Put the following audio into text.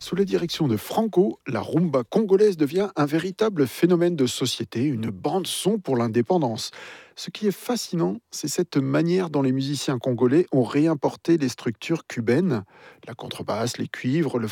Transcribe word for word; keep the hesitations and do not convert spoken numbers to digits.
Sous la direction de Franco, la rumba congolaise devient un véritable phénomène de société, une bande son pour l'indépendance. Ce qui est fascinant, c'est cette manière dont les musiciens congolais ont réimporté les structures cubaines, la contrebasse, les cuivres, le